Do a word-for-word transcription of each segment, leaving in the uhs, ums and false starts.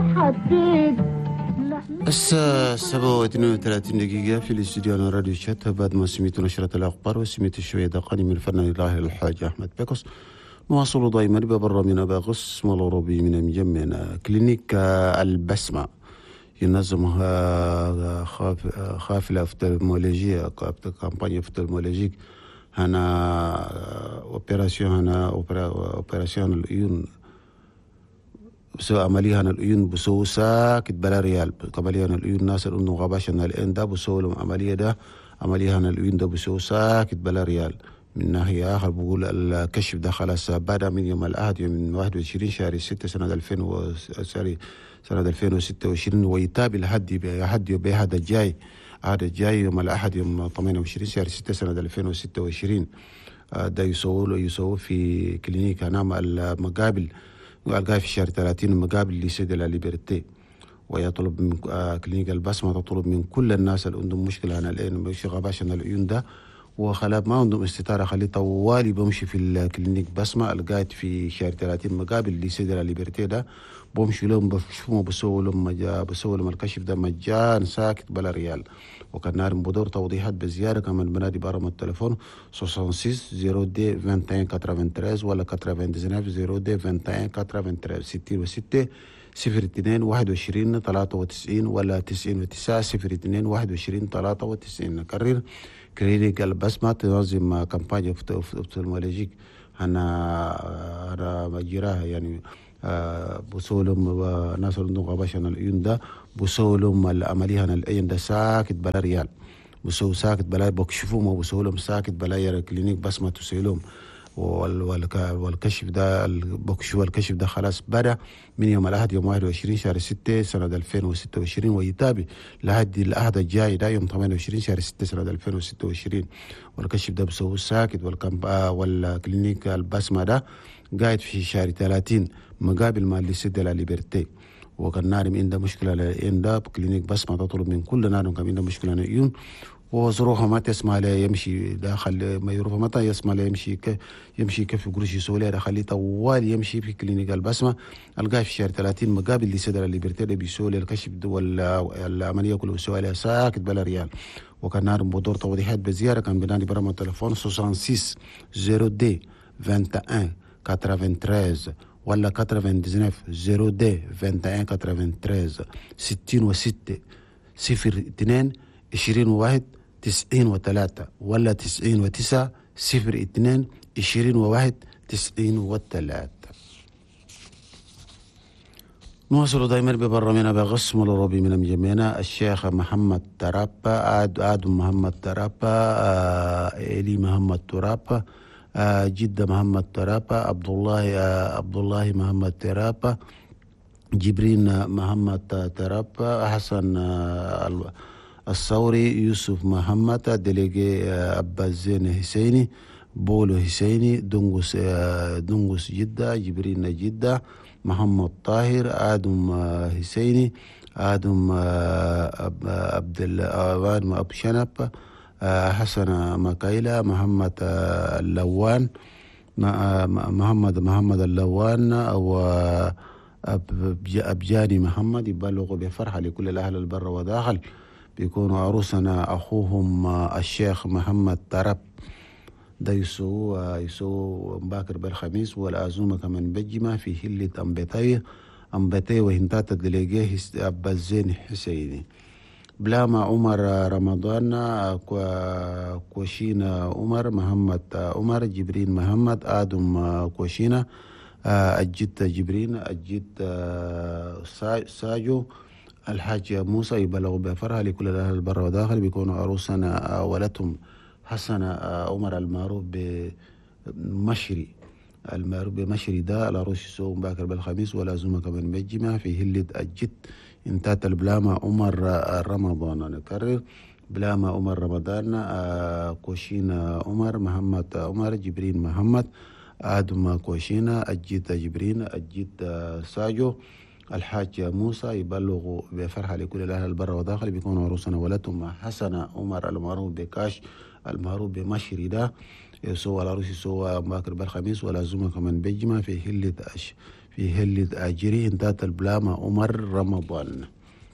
الساعة سبعة واثنين وثلاثين دقيقة في الاستديو أنا راديو شات. بعد ما سميت نشرة الأخبار وسميت شوية دقائق من الفنان الراحل الحاج أحمد بيكوس، نواصل دائما ببر من أباغس والأوروبي من مجمعنا كلينيك البسمة ينظمها خافلة أفتالمولوجية كامبانيا أفتالمولوجيك هنا أوبراسيون هنا أوبراسيون العيون بسو عملية هنا العيون بسو ساكت بلا ريال عملية هنا العيون ناس الأنو غباش هنا الآن ده بسو لهم عملية ده عملية هنا العيون ده بسو ساكت بلا ريال. من ناحية آخر بقول الكشف ده خلاص بدأ من يوم الأحد يوم واحد وعشرين شهر ستة سنة ألفين و سنة ألفين وستة وعشرين ويتابع لحد لحد يوم الأحد الجاي هذا الجاي يوم الأحد يوم ثمانية وعشرين شهر ستة سنة ألفين وستة وعشرين. ده يسووا يسووا في كلينيك هنام المقابل القاي في شهر ثلاثين المقابل لسيد ليبرتي. ويطلب من كلينيك البسمة تطلب من كل الناس اللي عندهم مشكلة هنا الآن مش غباش هنا العيون ده وخلاص ما عندهم استطارة خليه طوالي بمشي في الكلينيك بسمة القايد في شهر ثلاثين مقابل لسيد ليبرتي ده بمشي لهم بشوفهم بسووا لهم مجا بسووا لهم الكشف ده مجان ساكت بلا ريال. وكان نار بدور توضيحات بزيادة كمان بنادي برقم التليفون ستة وستين صفر دي واحد وعشرين تمنتاشر ولا تسعة وتسعين صفر دي واحد وعشرين تمنتاشر ستين وستة صفر اثنين واحد وعشرين ثلاثة وتسعين ولا تسعين وتسعة صفر اثنين واحد وعشرين ثلاثة وتسعين. نكرر كلينيك البسمة تنظم كامبانيا أفتالمولوجيك هنا هنا مجراها يعني بوصولهم ناس عندهم غباش عن العيون ده بوصولهم العملية عن العين ده ساكت بلا ريال بسو ساكت بلا بكشفهم وبوصولهم ساكت بلا يرى كلينيك بسمة تسيلهم والكشف ده البكشف والكشف ده خلاص بدأ من يوم الأحد يوم واحد وعشرين شهر ستة سنة ألفين وستة وعشرين ويتابع لحد الأحد الجاي ده يوم ثمانية وعشرين شهر ستة سنة ألفين وستة وعشرين. والكشف ده بسوي ساكت والكامب والكلينيك البسمة ده قاعد في شهر ثلاثين مقابل ما اللي سد ليبرتي. وكان نارم عنده مشكلة للعين ده كلينيك بسمة تطلب من كل نارم كان عنده مشكلة للعيون وظروفه ما تسمع له يمشي داخل ما يروح متى يسمع له يمشي ك يمشي كيف قروش يسولي ده خليه طوال يمشي في كلينيك البسمة القاه في شهر ثلاثين مقابل اللي سد ليبرتي ده بيسولي الكشف والعملية كله بيسولي ساكت بلا ريال. وكان نارم بدور توضيحات بزيادة كان بنادي برقم التليفون ستة وستين صفر دي واحد وعشرين تمنتاشر ولا تسعة وتسعين صفر دي واحد وعشرين تمنتاشر ستين وستة صفر اثنين عشرين وواحد تسعين وثلاثة ولا تسعين وتسعة صفر اثنين عشرين وواحد تسعين وثلاثة. نواصل دائما ببرنامجنا بغصم الأوروبي من مجمعنا الشيخ محمد ترابا آد آدم محمد ترابا إلي محمد ترابا جدة محمد ترابا عبد الله عبد الله محمد ترابا جبرين محمد ترابا حسن الثوري يوسف محمد دليجي أبازين حسيني بولو حسيني دنغس دنغس جدة جبرين جدة محمد طاهر آدم حسيني آدم عبد الأوان أبو شنب حسن مكايلة محمد اللوان محمد محمد اللوان أو أبجاني محمد يبلغوا بفرحة لكل الأهل البر وداخل بيكونوا عروسنا أخوهم الشيخ محمد تراب ده يسووا يسووا باكر بالخميس والعزومة كمان بجمة في هلة أمبتاي أمبتاي وهنتات دليجيه أبازين حسيني بلاما عمر رمضان كوشينا عمر محمد عمر جبرين محمد آدم كوشينا الجد جبرين الجد ساجو الحاج موسى يبلغوا بفرحة لكل الأهل البر وداخل بيكونوا عروسنا ولدهم حسن عمر المعروف بمشري المعروف بمشري ده العروس يسوون باكر بالخميس والعزومة كمان بجمع في هلة الجد انتهت البلامة عمر رمضان. نكرر بلامة عمر رمضان كوشينا عمر محمد عمر جبرين محمد آدم كوشينا الجد جبرين الجد ساجو الحاج موسى يبلغوا بفرحة لكل الأهل البر وداخل بيكونوا عروسنا ولدهم حسن عمر المعروف بكاش المعروف بمشري ده يسوى العروس يسوى باكر بالخميس والعزومة كمان بجمع في هلة أش في هلة آجري انتات البلامة عمر رمضان.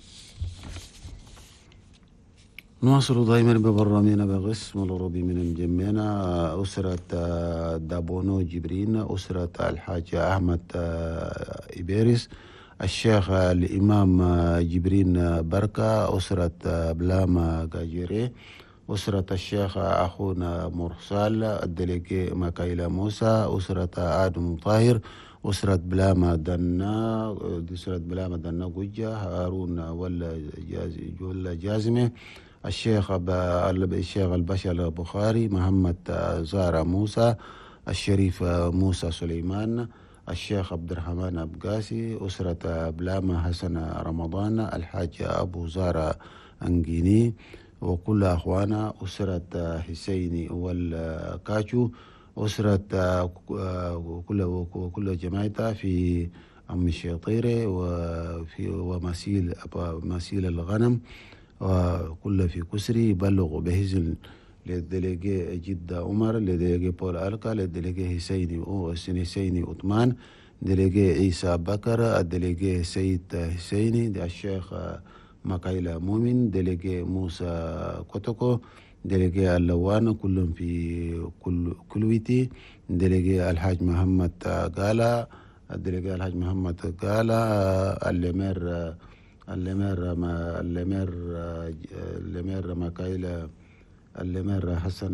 نواصل دائما ببرامينا بغسم الغربي من الجمينة. أسرة دابونو جبرين، أسرة الحاج أحمد إبيريس، الشيخ الإمام جبرين بركة، أسرة بلاما قاجيري، أسرة الشيخ أخونا مرسال الدليكي مكايلا موسى، أسرة آدم طاهر، أسرة بلاما دنا، أسرة بلاما دنا قجة، هارون ولا جاز ولا جازمة، الشيخ الشيخ البشر البخاري، محمد زارا موسى، الشريف موسى سليمان، الشيخ عبد الرحمن أبقاسي، أسرة بلاما حسن رمضان، الحاج أبو زارا أنجيني، وكل أخوانا، أسرة حسيني والكاتشو، أسرة كل كل جماعتها في أم الشيطيرة وفي ومسيل مسيل الغنم، وكل في كسري يبلغ بهزن للدليجي جدة عمر، للدليجي بول ألكا، للدليجي حسيني أو حسيني عثمان، دليجي عيسى بكر، الدليجي سيد حسيني، الشيخ مكايلا مؤمن، دليجي موسى كوتوكو، دليجي اللوان، كلهم في كل كلويتي، دليجي الحاج محمد قالا، الدليجي الحاج محمد قالا، الليمير الليمير ما الليمير الليمير مكايلا، الليمير حسن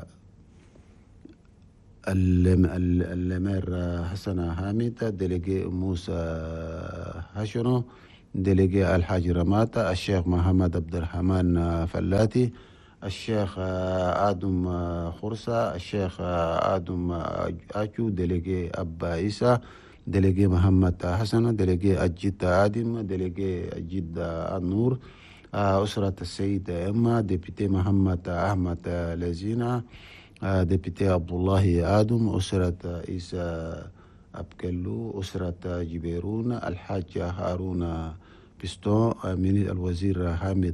الليمير حسن حامد، دليجي موسى هاشنو، دليجي الحاج رماتا، الشيخ محمد عبد الرحمن فلاتي، الشيخ آدم خرسة، الشيخ آدم آجو، دليجي أبا عيسى، دليجي محمد حسن، دليجي الجد آدم، دليجي الجد النور، أسرة السيد إما، ديبتي محمد أحمد لزينة، ديبتي عبد الله آدم، أسرة عيسى أبكلو، أسرة جبيرون، الحاج هارون بستون، من الوزير حامد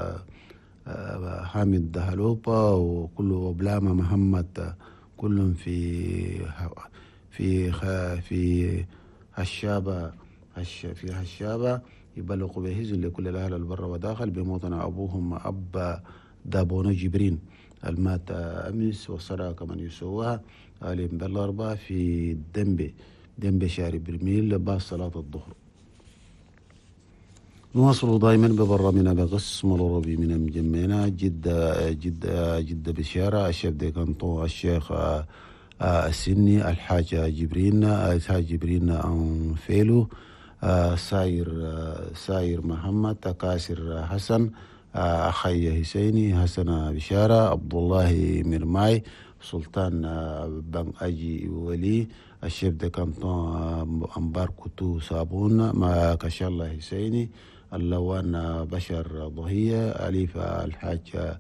حامد هلوبا، وكل بلاما محمد، كلهم في في في هشابة في هشابة يبلغوا بهزن لكل الأهل البر وداخل بموطن أبوهم أبا دابونو جبرين المات أمس وصرا كمان يسوها آل بالأربعة في دنبي دنبي شاري برميل بعد صلاة الظهر. نواصل دائما ببرامنا بقسم الربي من مجمعنا جدة جدة جدة بشارة، الشيخ دي كنطو، الشيخ السني، الحاج جبرين، الحاج جبرين أنفيلو، ساير ساير محمد، كاسر حسن، أخي حسيني، حسن بشارة، عبد الله مرماي، سلطان بن أجي ولي، الشيخ دي كنطو أمبار كتو صابون، ما كشاء الله حسيني، اللوان بشر ضهية، أليف الحاج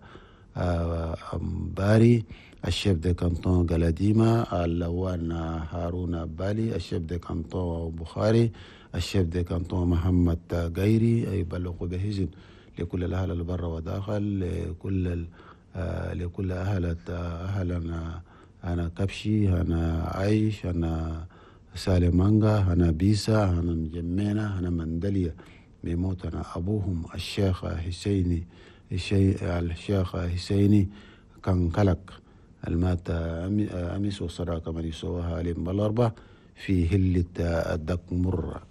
باري، الشيف دي كانتون قلاديما، اللوان هارون بالي، الشيف دي كانتون بخاري، الشيف دي كانتون محمد غيري، أي بلغوا بهزن لكل الأهل البر وداخل، لكل لكل أهل أهلنا، أنا كبشي، أنا عايش، أنا سالمانغا، أنا بيسا، أنا مجمينا، أنا مندلية بموتنا أبوهم الشيخ حسيني، الشيخ حسيني كان كلك المات أمس وصرا كما يسوها عليهم بالأربع في هلة الدك مرة.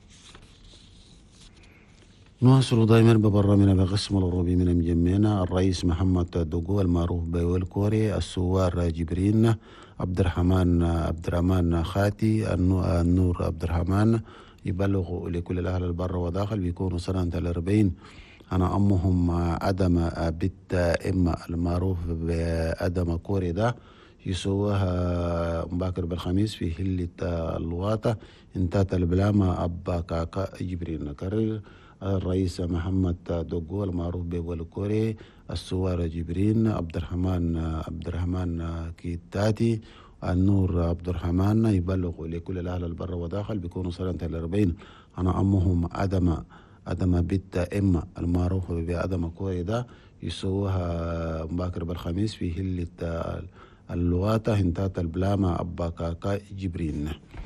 نواصل دائما ببرامنا بقسم الربي من مجمعنا. الرئيس محمد دوغو المعروف بيول كوري، السوار جبرين، عبد الرحمن عبد الرحمن خاتي، النور عبد الرحمن، يبلغوا لكل الأهل البر وداخل بيكونوا سنة الأربعين. أنا أمهم أدم بنت إما المعروف بأدم كوري ده، يسووها مباكر بالخميس في هلة الواطة انتات البلامة أبا كاكا جبرين نكرر. الرئيس محمد دوغو المعروف بيول كوري، السوار جبرين، عبد الرحمن عبد الرحمن كيتاتي، النور عبد الرحمن، يبلغوا لكل الأهل البر وداخل بيكونوا سنة الأربعين. أنا أمهم أدم أدم بنت إما المعروف بأدم كوري ده، يسووها مباكر بالخميس في هلة الواطة انتات البلامة أبا كاكا جبرين.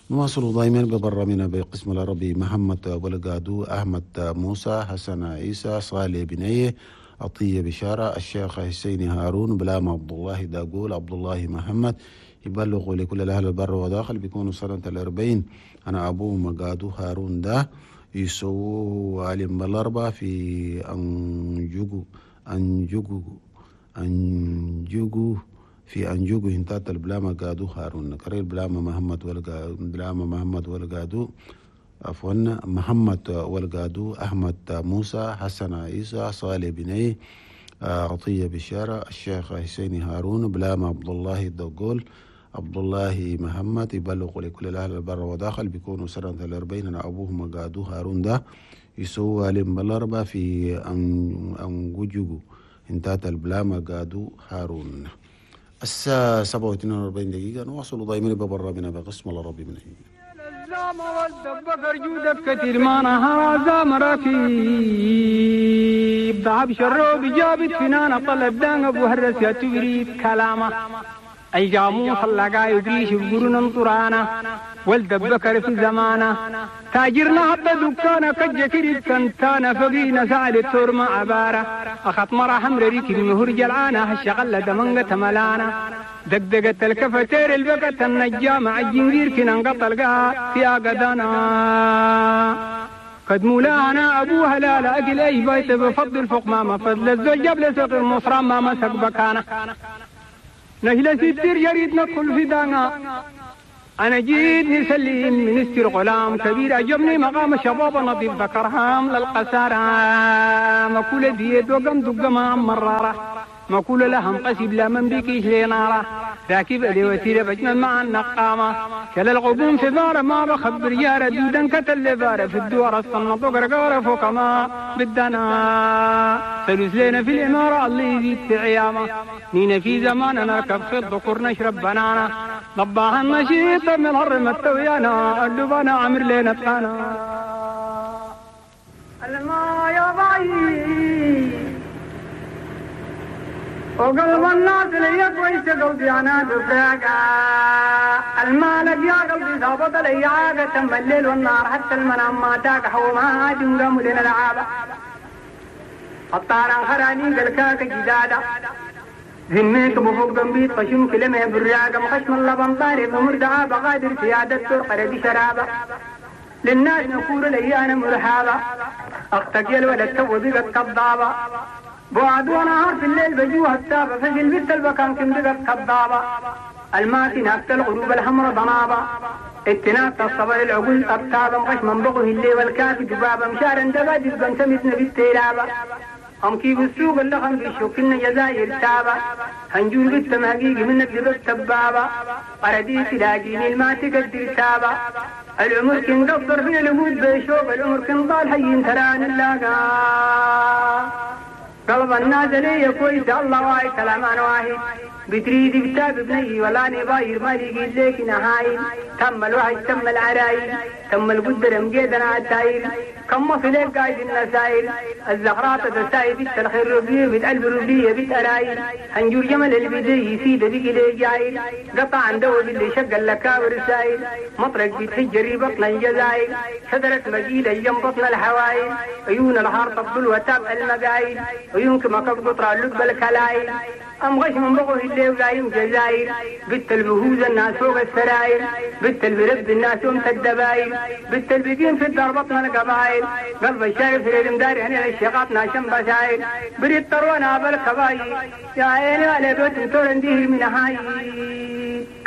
نواصل دائما ببرامجنا بقسم العربي. محمد ولقادو، أحمد موسى، حسن عيسى، صالح بنيه، عطية بشارة، الشيخ حسين هارون، بلام عبد الله داقول، عبد الله محمد، يبلغوا لكل الأهل البر وداخل بيكونوا سنة الأربعين. أنا أبوه مقادو هارون ده يسووه عالم بالأربعة في أنجوجو أنجوجو أنجوجو في أنجوجو هنتات البلامة قادو هارون كريل بلامة محمد والقادو بلامة محمد والقادو عفوا محمد والقادو، أحمد موسى، حسن عيسى، صالح بنيه، عطية بشارة، الشيخ حسين هارون، بلامة عبد الله الدقول، عبد الله محمد، يبلغوا لكل الأهل البر وداخل بيكونوا سنة الأربعين. أنا أبوهم قادو هارون ده يسوى علم بالأربعة في أنجوجو انتهت البلامة قادو هارون. الساعة سبعة واثنين وأربعين دقيقة. نواصل دائما ببرامجنا بقسم العربي من هنا. الزام والدبكر جودك كثير ما نهار زام ركيب ضعب شرو بجابت فينا طلب دان ابو هرس يا توريد كلامه اي جامو خلقا يدريش بقرن انطرانا والدبكر في زمانه تاجرنا حتى دكانا كجكريب كنتانا فقينا سعد التورما عبارة أخط مرة حمر ريكي بمهور جلعانا هالشغلة دمنغة ملانا دقدقت الكفتير البقت النجامة عالجنجير كنا انقطلقها في أقدانا قد مولانا أبو هلال أقل أي بيت بفضل فوق ماما فضل الزوج جبل سوق المصرام ما مسك بكانا نهل ستير جريد ندخل في دانا أنا جيت نسلم منستر غلام كبير أجبني مقام شباب نظيف ذكرهام للقسارة مقولة ديت وقم دقما مرارة مقولة لهم قسيب لا من بيكيش لنارة راكب أدي وسيلة بجمل مع النقامة كلا الغبون في بارة ما بخبر يارة دودا كتل بارة في الدوار الصنط وقرقارة فوق ما بدنا سلوس لنا في الإمارة اللي يزيد في عيامة نينا في زمان نركب خط ذكر نشرب بنانا ضباها النشيط من هرم التويانا اللبانا عمر لنا تقانا الماء يا ضعيف وقلب الناس لي كويس قلبي انا دفاقا المالك يا قلبي ثابت لي عاقة تم الليل والنار حتى المنام ما تاقح وما جنقا مدن العابة الطاران خراني قلكاك جدادا ذميك بفوق جنبيت قشم كلمة بالرياقة مخشم اللبن طاري بمردعا بقادر سيادة ترقر بشرابة للناس نقول لي أنا مرحابة أختقل ولا التوبي بالكضابة بعد ونهار في الليل بجوها التابة فجل بيت البكان كم بقت كضابة الماتي ناكت الغروب الحمر ضنابة اتناك الصبر العقول أبتابة مخش من بغه اللي والكافي جبابة مشارا دبادي بنسمتنا بالتيلابة هم كيف السوق اللي خم بيشوكنا جزائر تابة هنجول بالتمهقيق منك لبس تبابة قرديس لاجيني الماتي قدر تابة العمر كن قصر في الوجود بيشوف العمر كن طال حيين تران اللاقا قلب الناس لي كويس الله واحد كلامان واحد بتريد كتاب ابني ولا نباير ما لقي لك نهايل تم الوعي تم العرايل تم القدر مجيدنا عالتايل كم في ليك قايد النسائل الزهرات تسايد الخير ربيه بتقلب ربيه بتأرايل هنجور جمل البدي يسيد بيجي لي جايل قطع عنده اللي شغل لكاور سايل مطرق بتحجري بطن الجزايل شجرة مجيدة يم بطن الحوايل عيون الحار تبطل وتابع المقايل عيون كما قطرة لب الكلايل أم غش من بقه اللي وقايم جزاير بنت البهوز الناس فوق السراير بنت البرد الناس أمت الدبايل بنت البقين في الدار بطن القبايل قلب الشايف في المداري هنا الشيقات ناشم بشاير بريد طروانا بالكبايل يا عيني على بيت تورن ديه من هاي